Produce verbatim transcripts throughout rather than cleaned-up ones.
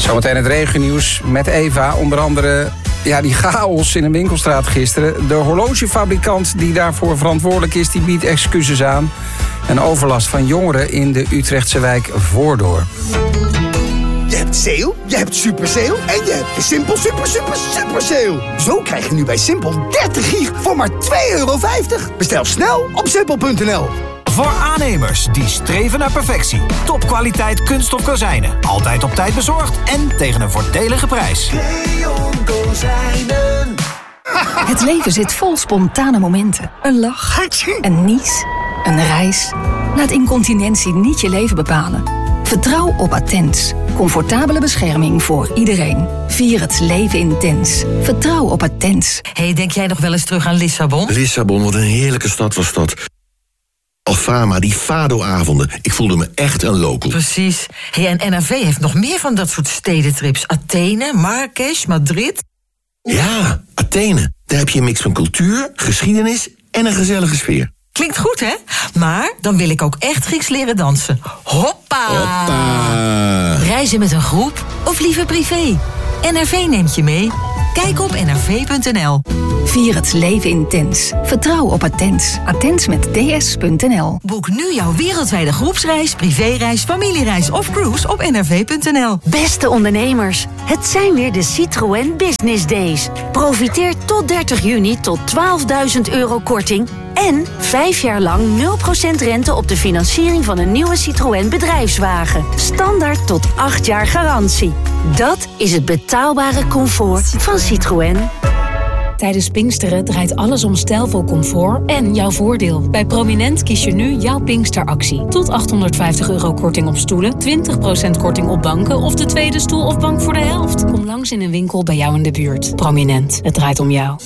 Zometeen het regennieuws met Eva. Onder andere ja, die chaos in een winkelstraat gisteren. De horlogefabrikant die daarvoor verantwoordelijk is, die biedt excuses aan. En overlast van jongeren in de Utrechtse wijk Voordorp. Je hebt sale, je hebt super sale en je hebt de Simpel super super super sale. Zo krijg je nu bij Simpel dertig gig voor maar twee euro vijftig. Bestel snel op simpel punt n l. Voor aannemers die streven naar perfectie. Topkwaliteit kunststof kozijnen. Altijd op tijd bezorgd en tegen een voordelige prijs. Leon Kozijnen. Het leven zit vol spontane momenten. Een lach, een nies, een reis. Laat incontinentie niet je leven bepalen. Vertrouw op Attens. Comfortabele bescherming voor iedereen. Vier het leven intens. Vertrouw op Attens. Hey, denk jij nog wel eens terug aan Lissabon? Lissabon, wat een heerlijke stad was dat. Alfama, die Fado-avonden. Ik voelde me echt een local. Precies. Hey, en N R V heeft nog meer van dat soort stedentrips. Athene, Marrakesh, Madrid. Ja, Athene. Daar heb je een mix van cultuur, geschiedenis en een gezellige sfeer. Klinkt goed, hè? Maar dan wil ik ook echt Grieks leren dansen. Hoppa! Hoppa! Reizen met een groep of liever privé? N R V neemt je mee. Kijk op n r v punt n l. Vier het leven intens. Vertrouw op Attens. Attens met d s punt n l. Boek nu jouw wereldwijde groepsreis, privéreis, familiereis of cruise op n r v punt n l. Beste ondernemers, het zijn weer de Citroën Business Days. Profiteer tot dertig juni tot twaalfduizend euro korting en vijf jaar lang nul procent rente op de financiering van een nieuwe Citroën bedrijfswagen. Standaard tot acht jaar garantie. Dat is het betaalbare comfort van Citroën. Tijdens Pinksteren draait alles om stijlvol comfort en jouw voordeel. Bij Prominent kies je nu jouw Pinksteractie. Tot achthonderdvijftig euro korting op stoelen, twintig procent korting op banken of de tweede stoel of bank voor de helft. Kom langs in een winkel bij jou in de buurt. Prominent, het draait om jou.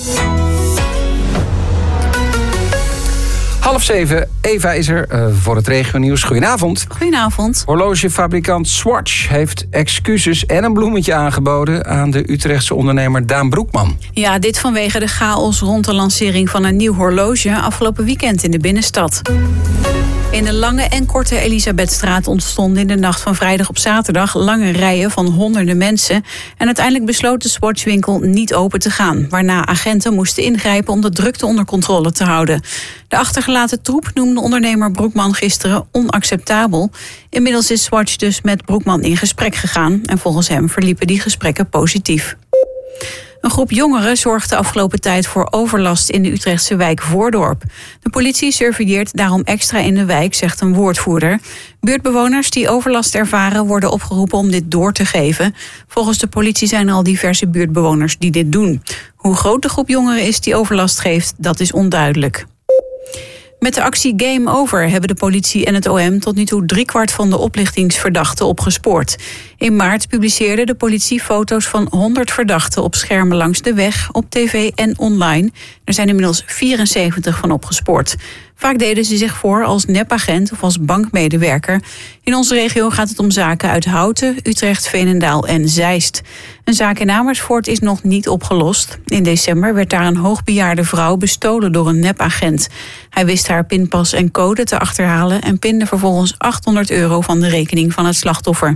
Half zeven, Eva is er uh, voor het regionieuws. Goedenavond. Goedenavond. Horlogefabrikant Swatch heeft excuses en een bloemetje aangeboden aan de Utrechtse ondernemer Daan Broekman. Ja, dit vanwege de chaos rond de lancering van een nieuw horloge afgelopen weekend in de binnenstad. In de Lange en Korte Elisabethstraat ontstonden in de nacht van vrijdag op zaterdag lange rijen van honderden mensen. En uiteindelijk besloot de Swatchwinkel niet open te gaan, waarna agenten moesten ingrijpen om de drukte onder controle te houden. De achtergelaten troep noemde ondernemer Broekman gisteren onacceptabel. Inmiddels is Swatch dus met Broekman in gesprek gegaan en volgens hem verliepen die gesprekken positief. Een groep jongeren zorgt de afgelopen tijd voor overlast in de Utrechtse wijk Voordorp. De politie surveilleert daarom extra in de wijk, zegt een woordvoerder. Buurtbewoners die overlast ervaren worden opgeroepen om dit door te geven. Volgens de politie zijn er al diverse buurtbewoners die dit doen. Hoe groot de groep jongeren is die overlast geeft, dat is onduidelijk. Met de actie Game Over hebben de politie en het O M tot nu toe driekwart van de oplichtingsverdachten opgespoord. In maart publiceerde de politie foto's van honderd verdachten op schermen langs de weg, op tv en online. Er zijn inmiddels vierenzeventig van opgespoord. Vaak deden ze zich voor als nepagent of als bankmedewerker. In onze regio gaat het om zaken uit Houten, Utrecht, Veenendaal en Zeist. Een zaak in Amersfoort is nog niet opgelost. In december werd daar een hoogbejaarde vrouw bestolen door een nepagent. Hij wist haar pinpas en code te achterhalen en pinde vervolgens achthonderd euro van de rekening van het slachtoffer.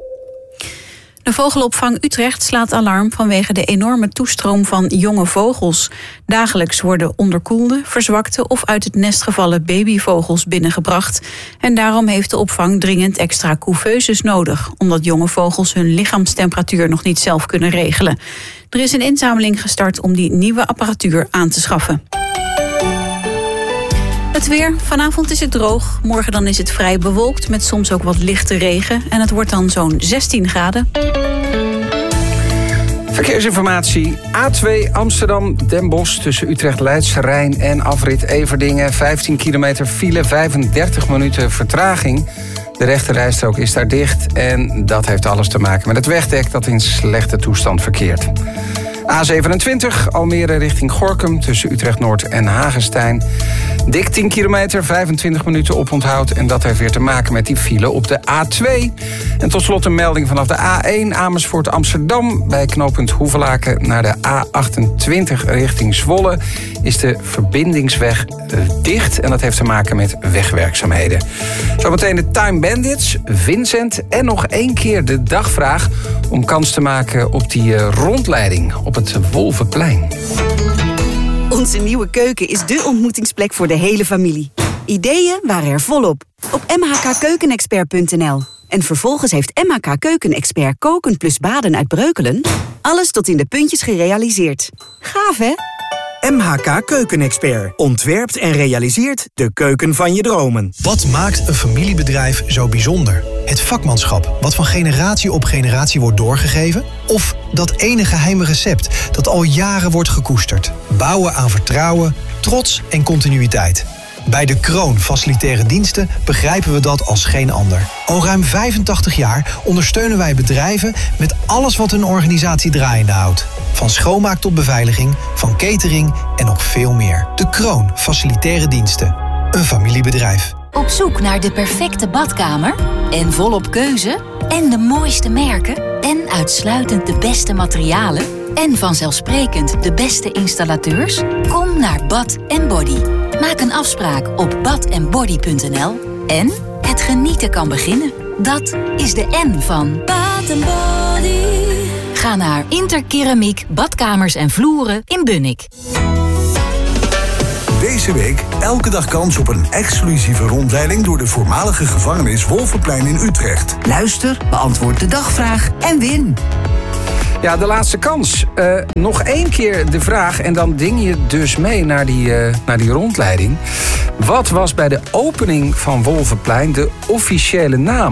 De vogelopvang Utrecht slaat alarm vanwege de enorme toestroom van jonge vogels. Dagelijks worden onderkoelde, verzwakte of uit het nest gevallen babyvogels binnengebracht. En daarom heeft de opvang dringend extra couveuses nodig, omdat jonge vogels hun lichaamstemperatuur nog niet zelf kunnen regelen. Er is een inzameling gestart om die nieuwe apparatuur aan te schaffen. Het weer. Vanavond is het droog. Morgen dan is het vrij bewolkt met soms ook wat lichte regen. En het wordt dan zo'n zestien graden. Verkeersinformatie. A twee Amsterdam-Den Bosch tussen Utrecht-Leidsche Rijn en afrit Everdingen. vijftien kilometer file, vijfendertig minuten vertraging. De rechterrijstrook is daar dicht en dat heeft alles te maken met het wegdek dat in slechte toestand verkeert. A zevenentwintig, Almere richting Gorinchem tussen Utrecht Noord en Hagestein. Dik tien kilometer, vijfentwintig minuten oponthoud. En dat heeft weer te maken met die file op de A twee. En tot slot een melding vanaf de A één Amersfoort Amsterdam. Bij knooppunt Hoevelaken naar de A achtentwintig richting Zwolle is de verbindingsweg dicht. En dat heeft te maken met wegwerkzaamheden. Zometeen de Time Bandits, Vincent en nog één keer de dagvraag om kans te maken op die rondleiding op het Wolvenplein. Onze nieuwe keuken is dé ontmoetingsplek voor de hele familie. Ideeën waren er volop op m h k keukenexpert punt n l. En vervolgens heeft M H K Keukenexpert koken plus baden uit Breukelen alles tot in de puntjes gerealiseerd. Gaaf, hè? M H K Keukenexpert ontwerpt en realiseert de keuken van je dromen. Wat maakt een familiebedrijf zo bijzonder? Het vakmanschap, wat van generatie op generatie wordt doorgegeven? Of dat ene geheime recept dat al jaren wordt gekoesterd? Bouwen aan vertrouwen, trots en continuïteit. Bij De Kroon Facilitaire Diensten begrijpen we dat als geen ander. Al ruim vijfentachtig jaar ondersteunen wij bedrijven met alles wat een organisatie draaiende houdt. Van schoonmaak tot beveiliging, van catering en nog veel meer. De Kroon Facilitaire Diensten. Een familiebedrijf. Op zoek naar de perfecte badkamer? En volop keuze? En de mooiste merken? En uitsluitend de beste materialen? En vanzelfsprekend de beste installateurs? Kom naar Bad en Body. Maak een afspraak op bad en body punt n l. En het genieten kan beginnen. Dat is de N van Bad en Body. Ga naar Interkeramiek, badkamers en vloeren in Bunnik. Deze week elke dag kans op een exclusieve rondleiding door de voormalige gevangenis Wolvenplein in Utrecht. Luister, beantwoord de dagvraag en win. Ja, de laatste kans. Uh, nog één keer de vraag en dan ding je dus mee naar die, uh, naar die rondleiding. Wat was bij de opening van Wolvenplein de officiële naam?